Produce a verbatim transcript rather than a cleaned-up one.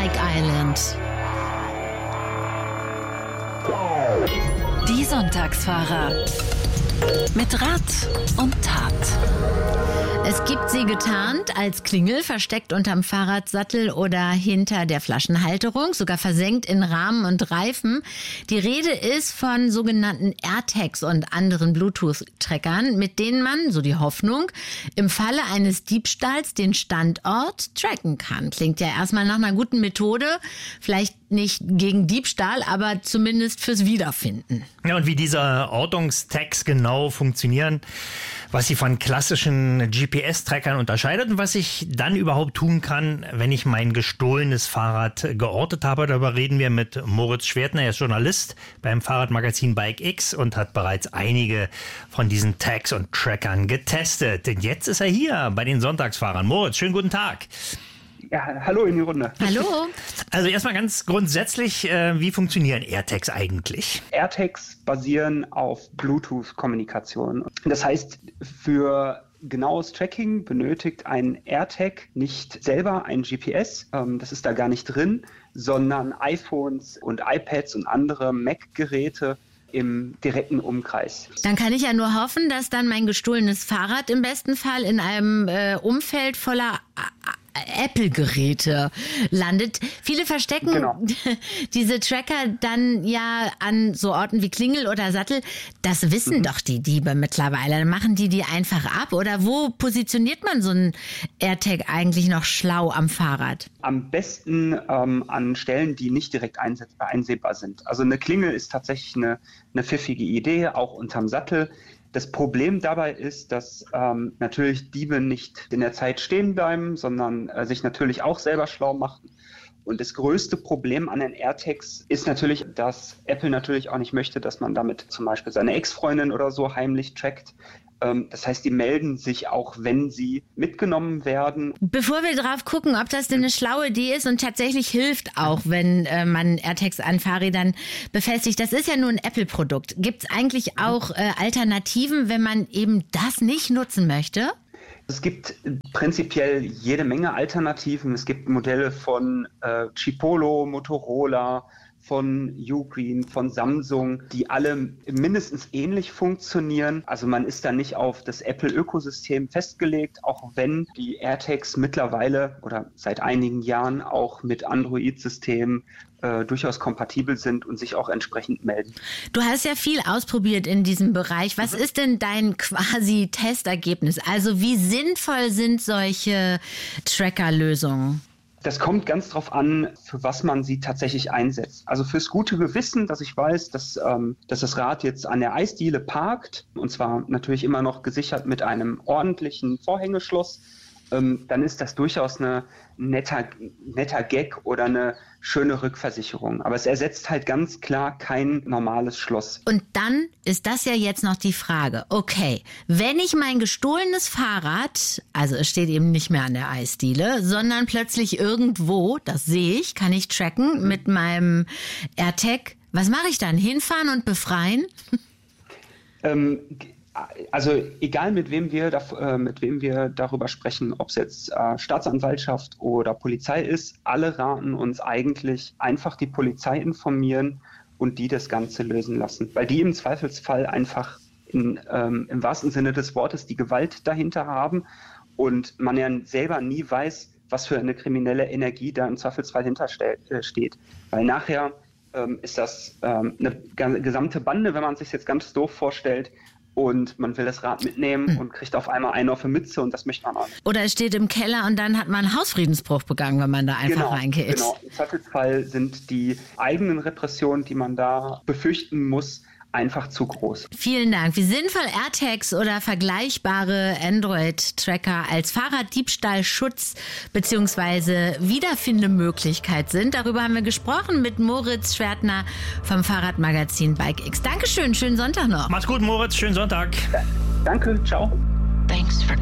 Bike Island. Die Sonntagsfahrer. Mit Rat und Tat. Es gibt sie getarnt als Klingel, versteckt unterm Fahrradsattel oder hinter der Flaschenhalterung, sogar versenkt in Rahmen und Reifen. Die Rede ist von sogenannten AirTags und anderen Bluetooth-Trackern, mit denen man, so die Hoffnung, im Falle eines Diebstahls den Standort tracken kann. Klingt ja erstmal nach einer guten Methode, vielleicht nicht gegen Diebstahl, aber zumindest fürs Wiederfinden. Ja, und wie diese Ortungstags genau funktionieren, was sie von klassischen G P S-Trackern unterscheidet und was ich dann überhaupt tun kann, wenn ich mein gestohlenes Fahrrad geortet habe. Darüber reden wir mit Moritz Schwertner. Er ist Journalist beim Fahrradmagazin Bike X und hat bereits einige von diesen Tags und Trackern getestet. Denn jetzt ist er hier bei den Sonntagsfahrern. Moritz, schönen guten Tag. Ja, hallo in die Runde. Hallo. Also erstmal ganz grundsätzlich, äh, wie funktionieren AirTags eigentlich? AirTags basieren auf Bluetooth-Kommunikation. Das heißt, für genaues Tracking benötigt ein AirTag nicht selber ein G P S, ähm, das ist da gar nicht drin, sondern iPhones und iPads und andere Mac-Geräte im direkten Umkreis. Dann kann ich ja nur hoffen, dass dann mein gestohlenes Fahrrad im besten Fall in einem äh, Umfeld voller Apple-Geräte landet. Viele verstecken genau. diese Tracker dann ja an so Orten wie Klingel oder Sattel. Das wissen mhm. doch die Diebe mittlerweile. Dann machen die die einfach ab. Oder wo positioniert man so einen AirTag eigentlich noch schlau am Fahrrad? Am besten ähm, an Stellen, die nicht direkt einsehbar sind. Also eine Klingel ist tatsächlich eine, eine pfiffige Idee, auch unterm Sattel. Das Problem dabei ist, dass ähm, natürlich Diebe nicht in der Zeit stehen bleiben, sondern äh, sich natürlich auch selber schlau machen. Und das größte Problem an den AirTags ist natürlich, dass Apple natürlich auch nicht möchte, dass man damit zum Beispiel seine Ex-Freundin oder so heimlich trackt. Ähm, das heißt, die melden sich auch, wenn sie mitgenommen werden. Bevor wir drauf gucken, ob das denn eine schlaue Idee ist und tatsächlich hilft auch, wenn äh, man AirTags an Fahrrädern befestigt. Das ist ja nur ein Apple-Produkt. Gibt es eigentlich auch äh, Alternativen, wenn man eben das nicht nutzen möchte? Es gibt prinzipiell jede Menge Alternativen. Es gibt Modelle von äh, Chipolo, Motorola, von Ugreen, von Samsung, die alle mindestens ähnlich funktionieren. Also man ist da nicht auf das Apple-Ökosystem festgelegt, auch wenn die AirTags mittlerweile oder seit einigen Jahren auch mit Android-Systemen äh, durchaus kompatibel sind und sich auch entsprechend melden. Du hast ja viel ausprobiert in diesem Bereich. Was mhm. ist denn dein quasi Testergebnis? Also wie sinnvoll sind solche Tracker-Lösungen? Das kommt ganz drauf an, für was man sie tatsächlich einsetzt. Also fürs gute Gewissen, dass ich weiß, dass, ähm, dass das Rad jetzt an der Eisdiele parkt, und zwar natürlich immer noch gesichert mit einem ordentlichen Vorhängeschloss, ähm, dann ist das durchaus eine netter, netter Gag oder eine schöne Rückversicherung. Aber es ersetzt halt ganz klar kein normales Schloss. Und dann ist das ja jetzt noch die Frage. Okay, wenn ich mein gestohlenes Fahrrad, also es steht eben nicht mehr an der Eisdiele, sondern plötzlich irgendwo, das sehe ich, kann ich tracken mit meinem AirTag. Was mache ich dann? Hinfahren und befreien? Ähm, Also egal mit wem wir da, äh, mit wem wir darüber sprechen, ob es jetzt äh, Staatsanwaltschaft oder Polizei ist, alle raten uns eigentlich einfach die Polizei informieren und die das Ganze lösen lassen, weil die im Zweifelsfall einfach in, ähm, im wahrsten Sinne des Wortes die Gewalt dahinter haben und man ja selber nie weiß, was für eine kriminelle Energie da im Zweifelsfall hinter ste- äh, steht, weil nachher ähm, ist das ähm, eine g- gesamte Bande, wenn man sich jetzt ganz doof vorstellt, und man will das Rad mitnehmen und kriegt auf einmal einen auf die Mütze und das möchte man auch nicht. Oder es steht im Keller und dann hat man Hausfriedensbruch begangen, wenn man da einfach genau, reingeht. Genau, im Zweifelsfall sind die eigenen Repressionen, die man da befürchten muss, einfach zu groß. Vielen Dank. Wie sinnvoll AirTags oder vergleichbare Android-Tracker als Fahrraddiebstahlschutz bzw. Wiederfindemöglichkeit sind, darüber haben wir gesprochen mit Moritz Schwertner vom Fahrradmagazin Bike X. Dankeschön, schönen Sonntag noch. Mach's gut, Moritz, schönen Sonntag. Ja, danke, ciao. Thanks for